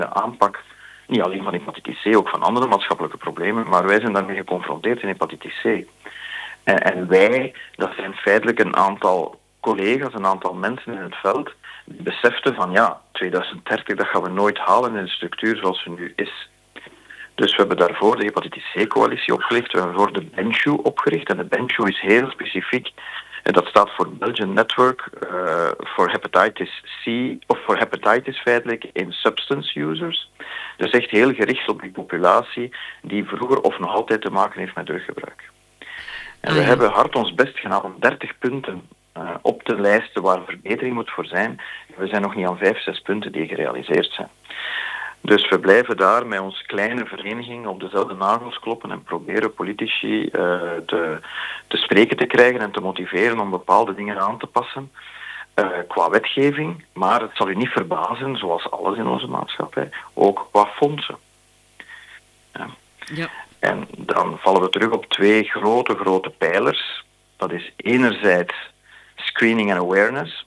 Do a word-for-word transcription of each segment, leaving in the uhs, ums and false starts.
aanpak, niet alleen van hepatitis C, ook van andere maatschappelijke problemen, maar wij zijn daarmee geconfronteerd in hepatitis C. En, en wij, dat zijn feitelijk een aantal collega's, een aantal mensen in het veld, die beseften van ja, tweeduizend dertig, dat gaan we nooit halen in de structuur zoals ze nu is. Dus we hebben daarvoor de hepatitis C-coalitie opgericht, we hebben voor de BenChu opgericht. En de BenChu is heel specifiek, en dat staat voor Belgian Network uh, for Hepatitis C, of voor hepatitis feitelijk in substance users. Dus echt heel gericht op die populatie die vroeger of nog altijd te maken heeft met druggebruik. En we ah, ja. hebben hard ons best gedaan om dertig punten uh, op te lijsten waar verbetering moet voor zijn. We zijn nog niet aan vijf, zes punten die gerealiseerd zijn. Dus we blijven daar met onze kleine vereniging op dezelfde nagels kloppen en proberen politici uh, te, te spreken te krijgen en te motiveren om bepaalde dingen aan te passen uh, qua wetgeving. Maar het zal u niet verbazen, zoals alles in onze maatschappij, ook qua fondsen. Ja. Ja. En dan vallen we terug op twee grote, grote pijlers. Dat is enerzijds screening en awareness.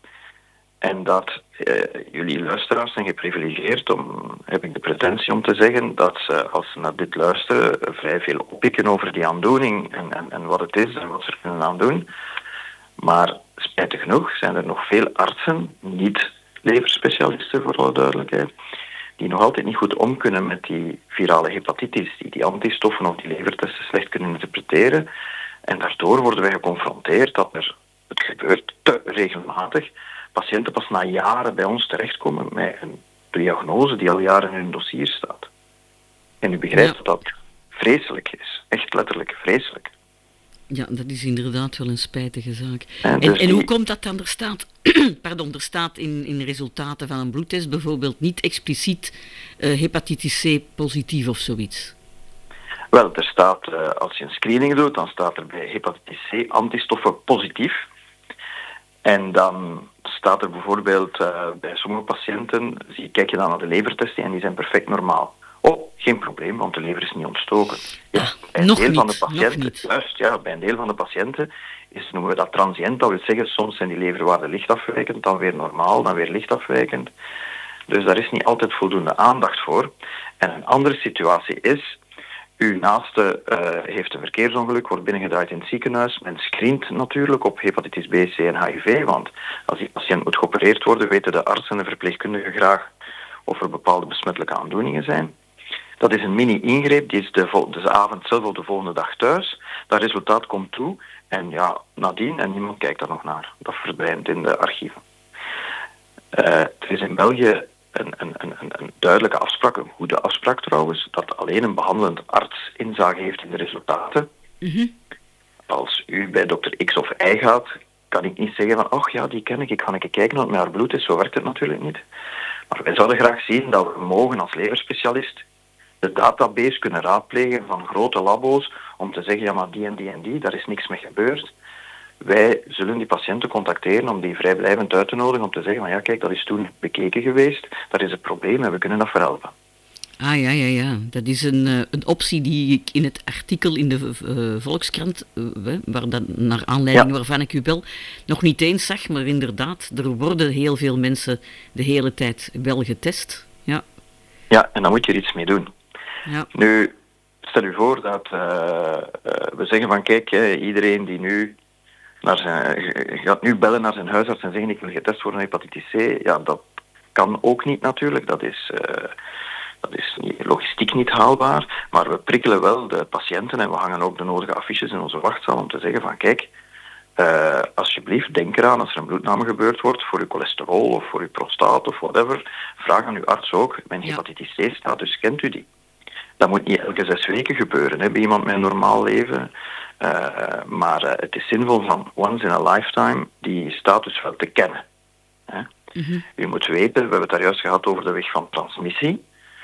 En dat eh, jullie luisteraars zijn geprivilegeerd, om, heb ik de pretentie om te zeggen, dat ze, als ze naar dit luisteren, vrij veel oppikken over die aandoening en, en, en wat het is en wat ze er kunnen aan doen. Maar spijtig genoeg zijn er nog veel artsen, niet leverspecialisten voor alle duidelijkheid, die nog altijd niet goed om kunnen met die virale hepatitis, die die antistoffen of die levertesten slecht kunnen interpreteren. En daardoor worden wij geconfronteerd dat er, het gebeurt te regelmatig, patiënten pas na jaren bij ons terechtkomen met een diagnose die al jaren in hun dossier staat. En u begrijpt ja. dat dat vreselijk is. Echt letterlijk vreselijk. Ja, dat is inderdaad wel een spijtige zaak. En, en, dus en hoe die... komt dat dan? Er staat, pardon, er staat in, in resultaten van een bloedtest bijvoorbeeld niet expliciet uh, hepatitis C positief of zoiets. Wel, er staat, uh, als je een screening doet, dan staat er bij hepatitis C antistoffen positief. En dan staat er bijvoorbeeld uh, bij sommige patiënten, zie, kijk je dan naar de levertesten en die zijn perfect normaal. Oh, geen probleem, want de lever is niet ontstoken. Ja, ah, bij een nog deel niet, van de patiënten, nog niet. juist, ja, bij een deel van de patiënten is, noemen we dat transient. Dat wil zeggen, soms zijn die leverwaarden licht afwijkend, dan weer normaal, dan weer licht afwijkend. Dus daar is niet altijd voldoende aandacht voor. En een andere situatie is, uw naaste uh, heeft een verkeersongeluk, wordt binnengedraaid in het ziekenhuis. Men screent natuurlijk op hepatitis B, C en H I V, want als die patiënt moet geopereerd worden, weten de arts en de verpleegkundige graag of er bepaalde besmettelijke aandoeningen zijn. Dat is een mini-ingreep, die is de, vol- de avond zelf of de volgende dag thuis. Dat resultaat komt toe en ja, nadien, en niemand kijkt daar nog naar. Dat verdwijnt in de archieven. Uh, er is in België Een, een, een, een duidelijke afspraak, een goede afspraak trouwens, dat alleen een behandelend arts inzage heeft in de resultaten. Mm-hmm. Als u bij dokter X of Y gaat, kan ik niet zeggen van, ach ja, die ken ik, ik ga even kijken wat met haar bloed is. Zo werkt het natuurlijk niet. Maar wij zouden graag zien dat we mogen als leverspecialist de database kunnen raadplegen van grote labo's om te zeggen, ja maar die en die en die, daar is niks mee gebeurd. Wij zullen die patiënten contacteren om die vrijblijvend uit te nodigen om te zeggen van ja, kijk, dat is toen bekeken geweest, dat is het probleem en we kunnen dat verhelpen. Ah ja, ja, ja. Dat is een, uh, een optie die ik in het artikel in de uh, Volkskrant, uh, waar dat, naar aanleiding ja. waarvan ik u bel, nog niet eens zag, maar inderdaad, er worden heel veel mensen de hele tijd wel getest. Ja, ja en dan moet je er iets mee doen. Ja. Nu, stel u voor dat uh, uh, we zeggen van kijk, hè, iedereen die nu naar zijn, gaat nu bellen naar zijn huisarts en zeggen ik wil getest worden op hepatitis C. Ja, dat kan ook niet natuurlijk. Dat is, uh, dat is niet, logistiek niet haalbaar. Maar we prikkelen wel de patiënten en we hangen ook de nodige affiches in onze wachtzaal om te zeggen van kijk, uh, alsjeblieft denk eraan als er een bloedname gebeurd wordt voor uw cholesterol of voor uw prostaat of whatever. Vraag aan uw arts ook. Mijn hepatitis C status, kent u die? Dat moet niet elke zes weken gebeuren hè, bij iemand met een normaal leven. Uh, maar uh, het is zinvol van once in a lifetime die status wel te kennen. Hè. Mm-hmm. U moet weten, we hebben het daar juist gehad over de weg van transmissie.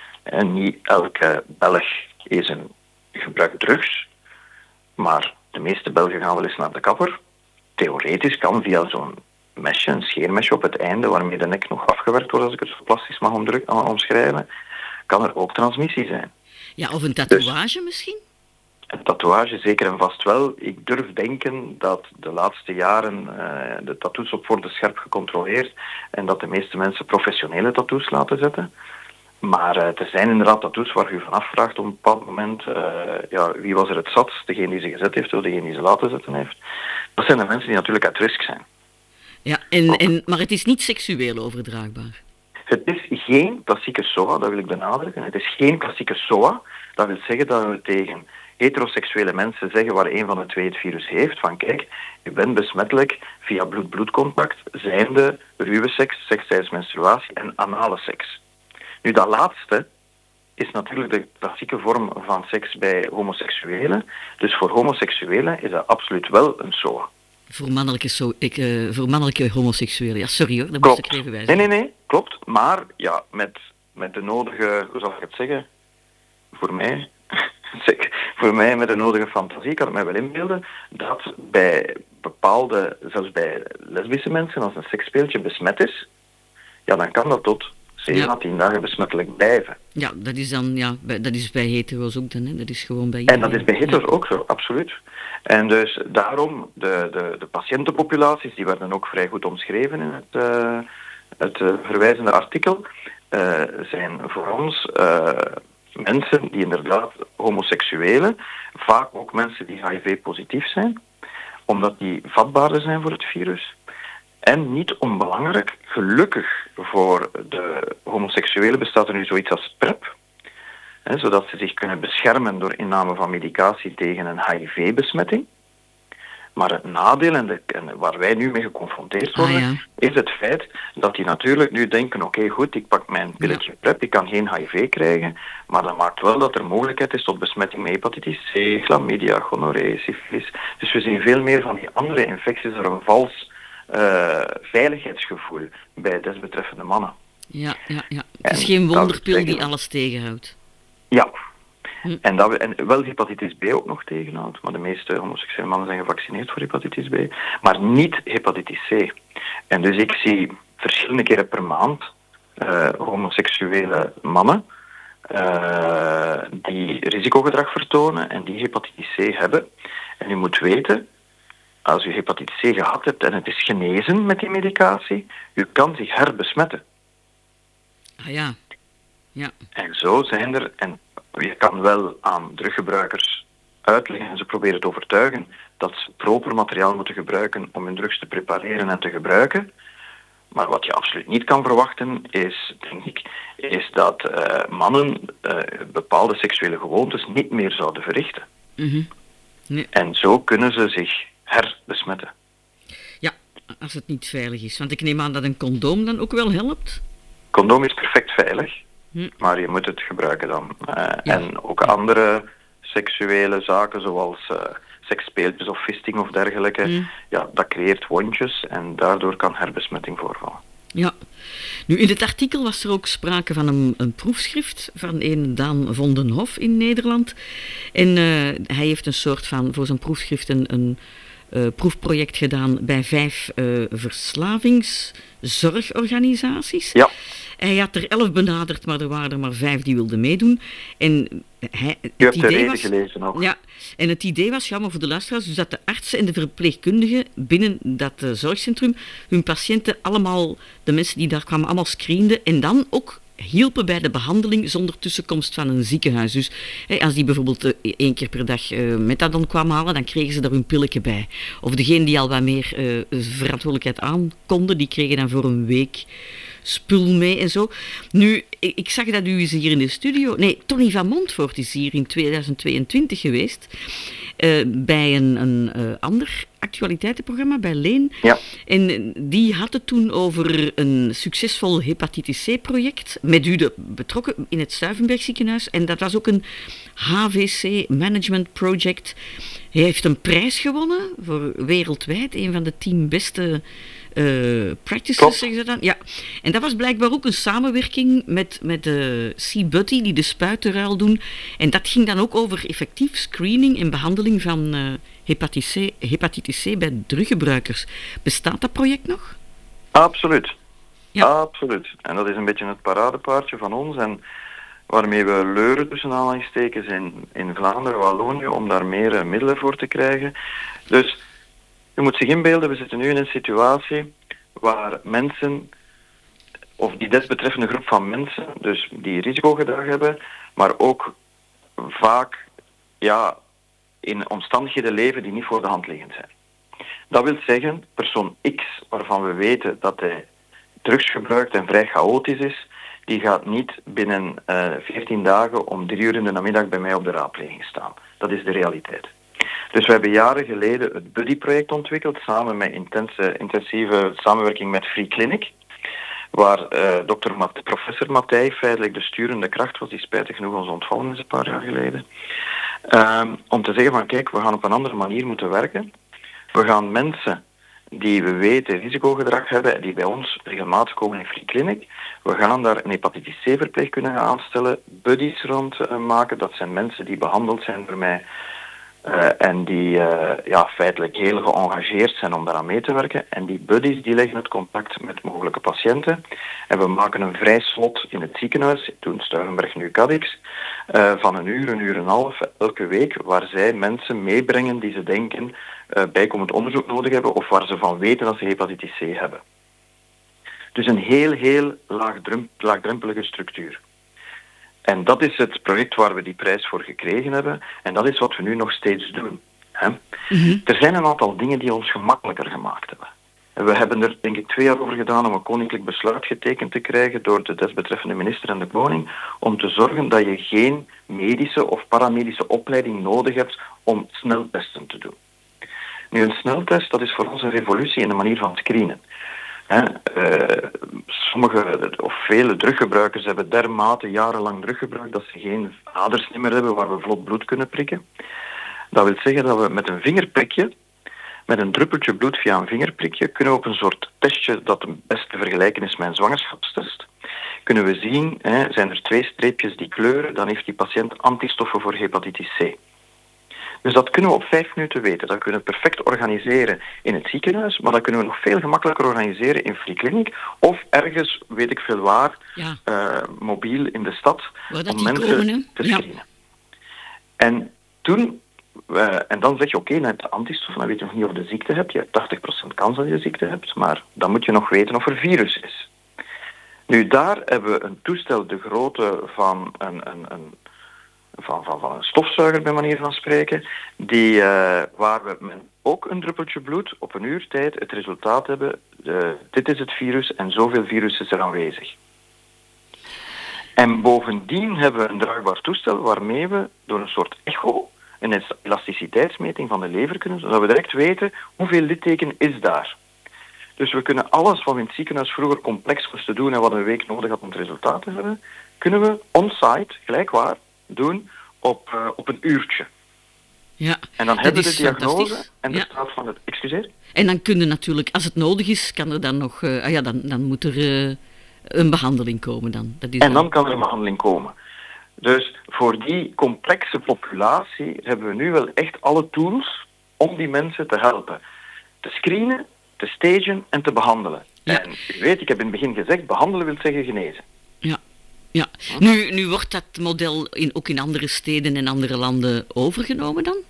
En niet elke Belg is een gebruikt drugs, maar de meeste Belgen gaan wel eens naar de kapper. Theoretisch kan via zo'n mesje, een scheermesje op het einde, waarmee de nek nog afgewerkt wordt, als ik het zo plastisch mag omdruk, omschrijven, kan er ook transmissie zijn. Ja, of een tatoeage dus, misschien? Een tatoeage zeker en vast wel. Ik durf denken dat de laatste jaren uh, de tattoos op worden scherp gecontroleerd en dat de meeste mensen professionele tattoos laten zetten. Maar uh, er zijn inderdaad tattoos waar u van afvraagt op een bepaald moment, uh, ja, wie was er het zat, degene die ze gezet heeft of degene die ze laten zetten heeft. Dat zijn de mensen die natuurlijk uit risk zijn. Ja, en, en, maar het is niet seksueel overdraagbaar. Het is geen klassieke S O A, dat wil ik benadrukken. Het is geen klassieke S O A. Dat wil zeggen dat we tegen heteroseksuele mensen zeggen waar een van de twee het virus heeft, van kijk, je bent besmettelijk via bloed-bloedcontact, zijnde ruwe seks, seks tijdens menstruatie en anale seks. Nu, dat laatste is natuurlijk de klassieke vorm van seks bij homoseksuelen. Dus voor homoseksuelen is dat absoluut wel een S O A. Voor mannelijke, so ik, uh, voor mannelijke homoseksuelen. Ja, sorry hoor, dat klopt. moest ik even wijzen. Nee, nee, nee, klopt. Maar ja, met, met de nodige, hoe zal ik het zeggen, voor mij, voor mij met de nodige fantasie kan ik mij wel inbeelden dat bij bepaalde, zelfs bij lesbische mensen, als een seksspeeltje besmet is, ja, dan kan dat tot zeven à tien dagen besmettelijk blijven. Ja, dat is dan, ja, bij, dat is bij hetero's ook dan, hè? Dat is gewoon bij iedereen. En dat is bij hetero's ook zo, absoluut. En dus daarom, de, de, de patiëntenpopulaties, die werden ook vrij goed omschreven in het, uh, het uh, verwijzende artikel, uh, zijn voor ons uh, mensen die inderdaad homoseksuelen, vaak ook mensen die H I V-positief zijn, omdat die vatbaarder zijn voor het virus. En niet onbelangrijk, gelukkig voor de homoseksuelen bestaat er nu zoiets als PrEP, hè, zodat ze zich kunnen beschermen door inname van medicatie tegen een H I V-besmetting. Maar het nadeel, en, de, en waar wij nu mee geconfronteerd worden, ah, ja. is het feit dat die natuurlijk nu denken, oké okay, goed, ik pak mijn pilletje ja. PrEP, ik kan geen H I V krijgen, maar dat maakt wel dat er mogelijkheid is tot besmetting met hepatitis C, chlamydia, gonorree, syfilis. Dus we zien veel meer van die andere infecties, er een vals uh, veiligheidsgevoel bij desbetreffende mannen. Ja, ja, ja. Het is en geen wonderpil die alles tegenhoudt. Ja. Hm. En, dat we, en wel hepatitis B ook nog tegenhoudt, maar de meeste homoseksuele mannen zijn gevaccineerd voor hepatitis B, maar niet hepatitis C. En dus ik zie verschillende keren per maand uh, homoseksuele mannen uh, die risicogedrag vertonen en die hepatitis C hebben. En u moet weten, als u hepatitis C gehad hebt en het is genezen met die medicatie, u kan zich herbesmetten. Ah ja. Ja. En zo zijn er, en je kan wel aan druggebruikers uitleggen en ze proberen te overtuigen dat ze proper materiaal moeten gebruiken om hun drugs te prepareren en te gebruiken. Maar wat je absoluut niet kan verwachten is, denk ik, is dat uh, mannen uh, bepaalde seksuele gewoontes niet meer zouden verrichten. Mm-hmm. Nee. En zo kunnen ze zich herbesmetten. Ja, als het niet veilig is. Want ik neem aan dat een condoom dan ook wel helpt? Condoom is perfect veilig. Hm. Maar je moet het gebruiken dan. Uh, ja. En ook andere seksuele zaken, zoals uh, seksspeeltjes of fisting of dergelijke, hm. ja, dat creëert wondjes en daardoor kan herbesmetting voorvallen. Ja. Nu, in het artikel was er ook sprake van een, een proefschrift van een Daan Vondenhof in Nederland. En uh, hij heeft een soort van, voor zijn proefschrift, een, een uh, proefproject gedaan bij vijf uh, verslavingszorgorganisaties. Ja. Hij had er elf benaderd, maar er waren er maar vijf die wilden meedoen. En hij, het Je hebt idee de reden was, gelezen ook. Ja, en het idee was, jammer voor de luisteraars, dus dat de artsen en de verpleegkundigen binnen dat uh, zorgcentrum hun patiënten allemaal, de mensen die daar kwamen, allemaal screenden en dan ook hielpen bij de behandeling zonder tussenkomst van een ziekenhuis. Dus hè, als die bijvoorbeeld uh, één keer per dag uh, methadon kwamen halen, dan kregen ze daar hun pilletje bij. Of degene die al wat meer uh, verantwoordelijkheid aan konden, die kregen dan voor een week spul mee en zo. Nu, ik, ik zag dat u is hier in de studio... Nee, Tony van Montfort is hier in tweeduizend tweeëntwintig geweest. Uh, bij een, een uh, ander actualiteitenprogramma, bij Leen. Ja. En die had het toen over een succesvol hepatitis C-project. Met u de, betrokken in het Stuivenberg ziekenhuis. En dat was ook een H V C Management Project. Hij heeft een prijs gewonnen voor wereldwijd. Een van de tien beste Uh, practices, zeggen ze dan. Ja. En dat was blijkbaar ook een samenwerking met, met de C-Buddy, die de spuitenruil doen. En dat ging dan ook over effectief screening en behandeling van uh, hepatitis C, hepatitis C bij druggebruikers. Bestaat dat project nog? Absoluut. Ja. Absoluut. En dat is een beetje het paradepaardje van ons. En waarmee we leuren tussen aanhalingstekens in, in Vlaanderen, Wallonië, om daar meer uh, middelen voor te krijgen. Dus u moet zich inbeelden, we zitten nu in een situatie waar mensen of die desbetreffende groep van mensen, dus die risicogedrag hebben, maar ook vaak ja, in omstandigheden leven die niet voor de hand liggend zijn. Dat wil zeggen, persoon X, waarvan we weten dat hij drugs gebruikt en vrij chaotisch is, die gaat niet binnen uh, veertien dagen om drie uur in de namiddag bij mij op de raadpleging staan. Dat is de realiteit. Dus we hebben jaren geleden het Buddy-project ontwikkeld, samen met intense, intensieve samenwerking met Free Clinic, waar uh, dokter Mat- professor Matthij feitelijk de sturende kracht was, die spijtig genoeg ons ontvallen is een paar jaar geleden. Um, om te zeggen van kijk, we gaan op een andere manier moeten werken. We gaan mensen die we weten risicogedrag hebben, die bij ons regelmatig komen in Free Clinic, we gaan daar een hepatitis C-verpleegkundige aanstellen, buddies rond uh, maken. Dat zijn mensen die behandeld zijn door mij uh, en die uh, ja, feitelijk heel geëngageerd zijn om daaraan mee te werken. En die buddies die leggen het contact met mogelijke patiënten. En we maken een vrij slot in het ziekenhuis, toen Stuyvenberg nu Cadix, uh, van een uur, een uur en een half elke week, waar zij mensen meebrengen die ze denken uh, bijkomend onderzoek nodig hebben of waar ze van weten dat ze hepatitis C hebben. Dus een heel, heel laagdremp- laagdrempelige structuur. En dat is het project waar we die prijs voor gekregen hebben. En dat is wat we nu nog steeds doen. Hè? Mm-hmm. Er zijn een aantal dingen die ons gemakkelijker gemaakt hebben. En we hebben er denk ik twee jaar over gedaan om een koninklijk besluit getekend te krijgen door de desbetreffende minister en de koning, om te zorgen dat je geen medische of paramedische opleiding nodig hebt om sneltesten te doen. Nu, een sneltest, dat is voor ons een revolutie in de manier van screenen. He, uh, sommige of vele druggebruikers hebben dermate jarenlang drug gebruikt dat ze geen aders meer hebben waar we vlot bloed kunnen prikken. Dat wil zeggen dat we met een vingerprikje, met een druppeltje bloed via een vingerprikje, kunnen we op een soort testje dat het best te vergelijken is met een zwangerschapstest, kunnen we zien, he, zijn er twee streepjes die kleuren, dan heeft die patiënt antistoffen voor hepatitis C. Dus dat kunnen we op vijf minuten weten. Dat kunnen we perfect organiseren in het ziekenhuis, maar dat kunnen we nog veel gemakkelijker organiseren in Free Clinic of ergens, weet ik veel waar, ja. uh, mobiel in de stad, om mensen komen, te screenen. Ja. En toen, uh, en dan zeg je oké, okay, de antistoffen, dan weet je nog niet of je de ziekte hebt. Je hebt tachtig procent kans dat je de ziekte hebt, maar dan moet je nog weten of er virus is. Nu, daar hebben we een toestel de grootte van een... een, een Van, van, van een stofzuiger, bij manier van spreken, die, uh, waar we met ook een druppeltje bloed op een uur tijd het resultaat hebben, uh, dit is het virus en zoveel virus is er aanwezig. En bovendien hebben we een draagbaar toestel waarmee we door een soort echo, een elasticiteitsmeting van de lever kunnen, zodat we direct weten hoeveel litteken is daar. Dus we kunnen alles wat we in het ziekenhuis vroeger complex moesten doen en wat een week nodig had om het resultaat te hebben, kunnen we on-site, gelijkwaar, doen op, uh, op een uurtje. Ja, en dan hebben we de diagnose en de ja. staat van het... Excuseer? En dan kunnen natuurlijk, als het nodig is, kan er dan nog... Uh, ah ja, dan, dan moet er uh, een behandeling komen dan. Dat is en dan, dan kan er een behandeling komen. Dus voor die complexe populatie hebben we nu wel echt alle tools om die mensen te helpen. Te screenen, te stagen en te behandelen. Ja. En u weet, ik heb in het begin gezegd, behandelen wil zeggen genezen. Ja. Ja, nu, nu wordt dat model in, ook in andere steden en andere landen overgenomen dan?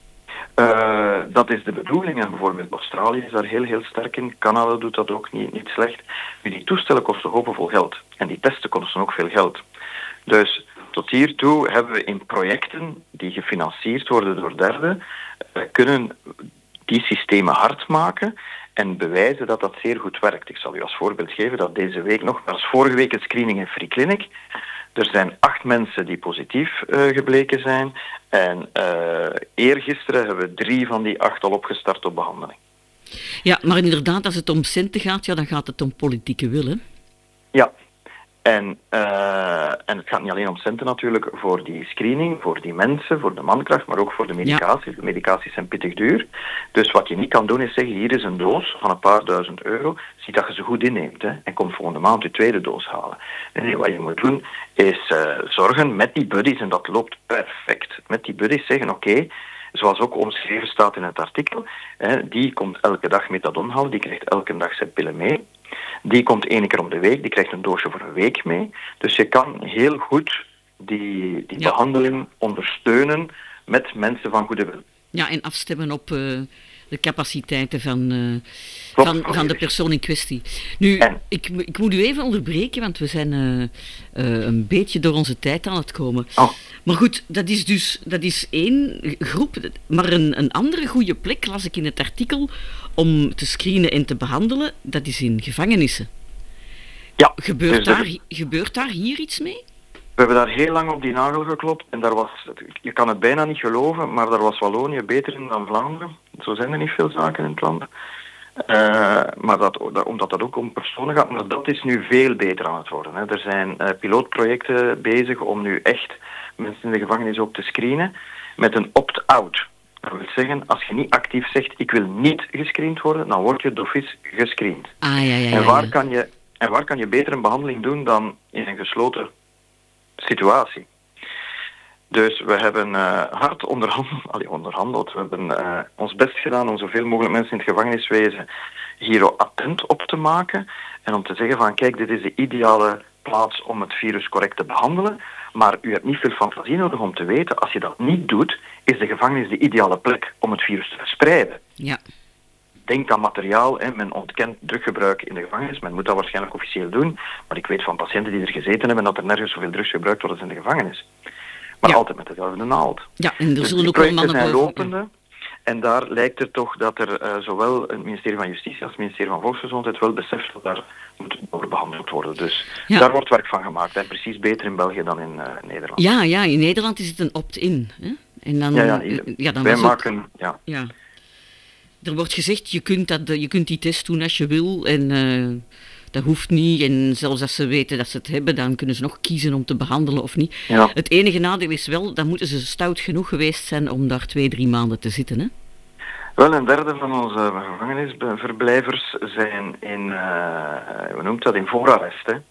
Uh, dat is de bedoeling. En bijvoorbeeld Australië is daar heel, heel sterk in. Canada doet dat ook niet, niet slecht. Nu, die toestellen kosten hoopvol geld. En die testen kosten ook veel geld. Dus tot hiertoe hebben we in projecten die gefinancierd worden door derden, uh, kunnen die systemen hard maken en bewijzen dat dat zeer goed werkt. Ik zal u als voorbeeld geven dat deze week nog, dat is vorige week een screening in Free Clinic. Er zijn acht mensen die positief uh, gebleken zijn. En uh, eergisteren hebben we drie van die acht al opgestart op behandeling. Ja, maar inderdaad, als het om centen gaat, ja, dan gaat het om politieke wil, hè? Ja. En, uh, en het gaat niet alleen om centen natuurlijk voor die screening, voor die mensen, voor de mankracht, maar ook voor de medicatie. Ja. De medicaties zijn pittig duur. Dus wat je niet kan doen is zeggen, hier is een doos van een paar duizend euro. Zie dat je ze goed inneemt, hè, en kom volgende maand je tweede doos halen. Nee, wat je moet doen is uh, zorgen met die buddies, en dat loopt perfect, met die buddies zeggen, oké, okay, zoals ook omschreven staat in het artikel, hè, die komt elke dag methadon halen, die krijgt elke dag zijn pillen mee. Die komt één keer om de week, die krijgt een doosje voor een week mee. Dus je kan heel goed die, die ja. behandeling ondersteunen met mensen van goede wil. Ja, en afstemmen op, uh, de capaciteiten van, uh, Klopt, van, van de persoon in kwestie. Nu, en? ik, ik moet u even onderbreken, want we zijn uh, uh, een beetje door onze tijd aan het komen. Oh. Maar goed, dat is dus dat is één groep. Maar een, een andere goede plek, las ik in het artikel, om te screenen en te behandelen, dat is in gevangenissen. Ja. Gebeurt, dus daar, de... gebeurt daar hier iets mee? We hebben daar heel lang op die nagel geklopt en daar was, je kan het bijna niet geloven, maar daar was Wallonië beter in dan Vlaanderen. Zo zijn er niet veel zaken in het land. Uh, maar dat, dat, omdat dat ook om personen gaat, maar dat is nu veel beter aan het worden. Hè. Er zijn uh, pilootprojecten bezig om nu echt mensen in de gevangenis ook te screenen met een opt-out. Dat wil zeggen, als je niet actief zegt, ik wil niet gescreend worden, dan word je d'office gescreend. Ah, ja, ja, ja, en, waar ja. kan je, en waar kan je beter een behandeling doen dan in een gesloten situatie? Dus we hebben uh, hard onderhandeld, allee, onderhandeld. We hebben uh, ons best gedaan om zoveel mogelijk mensen in het gevangeniswezen hier attent op te maken en om te zeggen van kijk, dit is de ideale plaats om het virus correct te behandelen, maar u hebt niet veel fantasie nodig om te weten, als je dat niet doet, is de gevangenis de ideale plek om het virus te verspreiden. Ja. Denk aan materiaal, hè. Men ontkent druggebruik in de gevangenis, men moet dat waarschijnlijk officieel doen, maar ik weet van patiënten die er gezeten hebben dat er nergens zoveel drugs gebruikt wordt als in de gevangenis. Maar ja. altijd met dezelfde naald. Ja, en er dus zullen die ook wel projecten mannen zijn boven. lopende. En daar lijkt het toch dat er uh, zowel het ministerie van Justitie als het ministerie van Volksgezondheid wel beseft dat daar moet over behandeld worden. Dus ja. daar wordt werk van gemaakt. En precies beter in België dan in uh, Nederland. Ja, ja, in Nederland is het een opt-in. Hè? En dan, ja, ja, ja, dan wij was maken... Ook, ja. ja. Er wordt gezegd, je kunt, dat, je kunt die test doen als je wil en uh, dat hoeft niet. En zelfs als ze weten dat ze het hebben, dan kunnen ze nog kiezen om te behandelen of niet. Ja. Het enige nadeel is wel, dan moeten ze stout genoeg geweest zijn om daar twee, drie maanden te zitten, hè? Wel, een derde van onze gevangenisverblijvers zijn in, uh, hoe noemt dat, in voorarrest. Hè?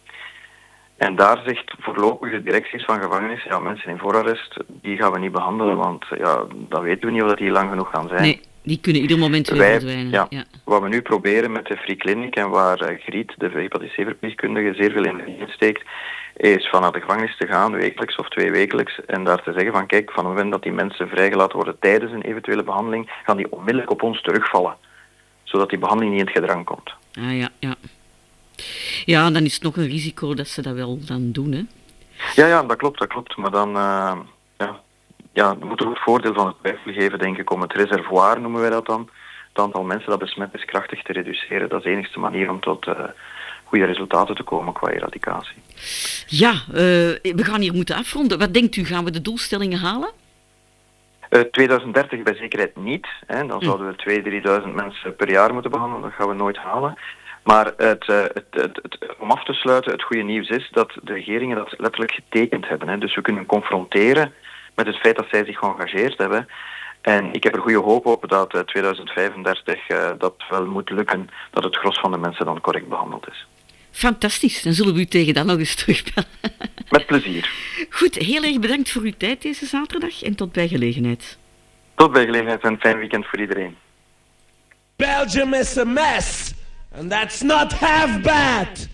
En daar zegt voorlopig de directies van gevangenis, ja, mensen in voorarrest, die gaan we niet behandelen, want ja, dat weten we niet of dat die lang genoeg gaan zijn. Nee, die kunnen ieder moment weer Wij, verdwijnen. Ja, ja. Wat we nu proberen met de Free Clinic en waar uh, Griet, de hepatitis C-verpleegkundige, zeer veel energie in steekt, is van naar de gevangenis te gaan, wekelijks of twee wekelijks, en daar te zeggen van kijk, van het moment dat die mensen vrijgelaten worden tijdens een eventuele behandeling, gaan die onmiddellijk op ons terugvallen. Zodat die behandeling niet in het gedrang komt. Ah ja, ja. Ja, dan is het nog een risico dat ze dat wel dan doen, hè? Ja, ja, dat klopt, dat klopt. Maar dan, uh, ja, ja, we moeten ook het voordeel van het twijfel geven, denk ik, om het reservoir, noemen wij dat dan, het aantal mensen dat besmet is krachtig te reduceren. Dat is de enigste manier om tot uh, goede resultaten te komen qua eradicatie. Ja, uh, we gaan hier moeten afronden. Wat denkt u, gaan we de doelstellingen halen? Uh, tweeduizend dertig bij zekerheid niet. Hè. Dan zouden we tweeduizend, drieduizend mensen per jaar moeten behandelen. Dat gaan we nooit halen. Maar het, uh, het, het, het, om af te sluiten, het goede nieuws is dat de regeringen dat letterlijk getekend hebben. Hè. Dus we kunnen confronteren met het feit dat zij zich geëngageerd hebben. En ik heb er goede hoop op dat uh, tweeduizend vijfendertig uh, dat wel moet lukken, dat het gros van de mensen dan correct behandeld is. Fantastisch, dan zullen we u tegen dan nog eens terugbellen. Met plezier. Goed, heel erg bedankt voor uw tijd deze zaterdag en tot bij gelegenheid. Tot bij gelegenheid en een fijn weekend voor iedereen. Belgium is a mess, and that's not half bad.